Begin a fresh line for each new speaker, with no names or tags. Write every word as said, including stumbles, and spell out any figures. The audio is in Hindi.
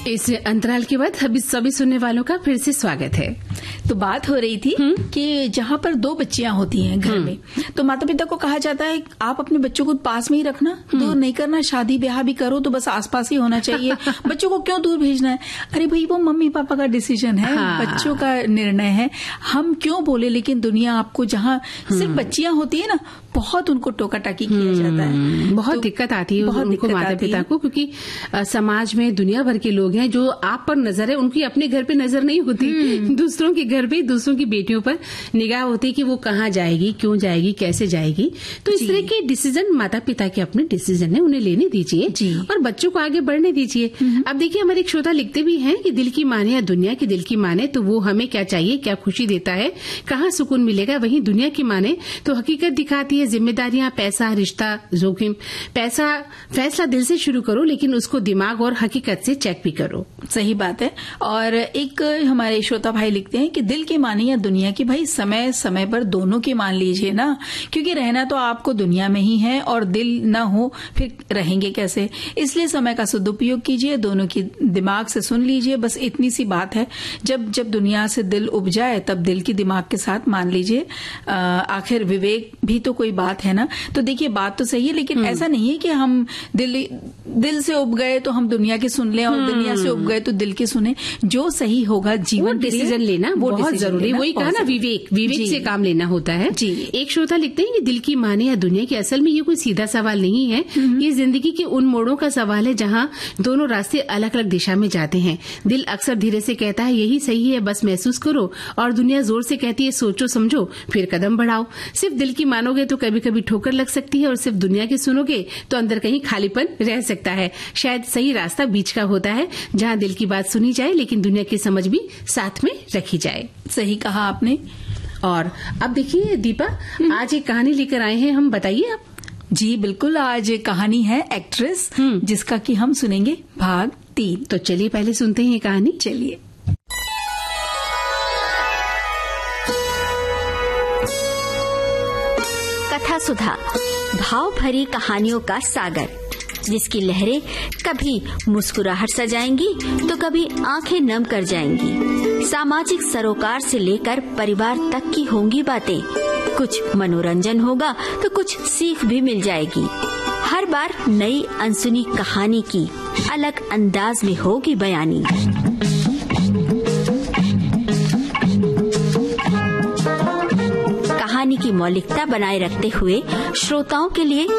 इस अंतराल के बाद अभी सभी सुनने वालों का फिर से स्वागत है।
तो बात हो रही थी कि जहाँ पर दो बच्चियां होती हैं घर में, तो माता पिता को कहा जाता है आप अपने बच्चों को पास में ही रखना, दूर नहीं करना, शादी ब्याह भी करो तो बस आसपास ही होना चाहिए, बच्चों को क्यों दूर भेजना है। अरे भाई वो मम्मी पापा का डिसीजन है, हाँ। बच्चों का निर्णय है, हम क्यों बोले। लेकिन दुनिया आपको जहाँ सिर्फ बच्चियां होती है ना, बहुत उनको टोका टाकी किया जाता है,
बहुत तो दिक्कत आती है उनको माता पिता को, क्योंकि आ, समाज में दुनिया भर के लोग हैं जो आप पर नजर है, उनकी अपने घर पे नजर नहीं होती, दूसरों के घर पे, दूसरों की बेटियों पर निगाह होती कि वो कहाँ जाएगी, क्यों जाएगी, कैसे जाएगी। तो इस तरह के डिसीजन माता पिता के अपने डिसीजन है, उन्हें लेने दीजिए और बच्चों को आगे बढ़ने दीजिए। अब देखिए हमारे एक श्रोता लिखते भी हैं कि दिल की माने या दुनिया की दिल की माने तो वो हमें क्या चाहिए, क्या खुशी देता है, कहाँ सुकून मिलेगा। वहीं दुनिया की माने तो हकीकत दिखाती है, जिम्मेदारियां, पैसा, रिश्ता, जोखिम। पैसा फैसला दिल से शुरू करो, लेकिन उसको दिमाग और हकीकत से चेक भी करो।
सही बात है। और एक हमारे श्रोता भाई लिखते हैं कि दिल की माने या दुनिया की, भाई समय समय पर दोनों की मान लीजिए ना, क्योंकि रहना तो आपको दुनिया में ही है और दिल ना हो फिर रहेंगे कैसे। इसलिए समय का सदुपयोग कीजिए, दोनों की दिमाग से सुन लीजिए, बस इतनी सी बात है। जब जब दुनिया से दिल उब जाए तब दिल की दिमाग के साथ मान लीजिए। आखिर विवेक भी तो कोई बात है ना। तो देखिए बात तो सही है, लेकिन ऐसा नहीं है कि हम दिल दिल से उब गए तो हम दुनिया की सुन लें और दुनिया से उब गए तो दिल की सुने। जो सही होगा जीवन
डिसीजन लेना वो बहुत जरूरी। वही कहा ना, विवेक विवेक से काम लेना होता है।
जी।
एक श्रोता लिखते हैं कि दिल की माने या दुनिया की, असल में ये कोई सीधा सवाल नहीं है, ये जिंदगी के उन मोड़ों का सवाल है जहाँ दोनों रास्ते अलग अलग दिशा में जाते हैं। दिल अक्सर धीरे से कहता है यही सही है, बस महसूस करो, और दुनिया जोर से कहती है सोचो समझो फिर कदम बढ़ाओ। सिर्फ दिल की मानोगे तो कभी कभी ठोकर लग सकती है, और सिर्फ दुनिया की सुनोगे तो अंदर कहीं खालीपन रह सकता है। शायद सही रास्ता बीच का होता है, जहाँ दिल की बात सुनी जाए लेकिन दुनिया की समझ भी साथ में रखी जाए।
सही कहा आपने।
और अब देखिए दीपा, आज एक कहानी लेकर आए हैं हम, बताइए आप।
जी बिल्कुल, आज कहानी है एक्ट्रेस, जिसका कि हम सुनेंगे भाग तीन।
तो चलिए पहले सुनते हैं ये कहानी।
चलिए।
कथा सुधा, भाव भरी कहानियों का सागर, जिसकी लहरें कभी मुस्कुराहट सजाएंगी तो कभी आंखें नम कर जाएंगी। सामाजिक सरोकार से लेकर परिवार तक की होंगी बातें। कुछ मनोरंजन होगा तो कुछ सीख भी मिल जाएगी। हर बार नई अनसुनी कहानी की अलग अंदाज में होगी बयानी। कहानी की मौलिकता बनाए रखते हुए श्रोताओं के लिए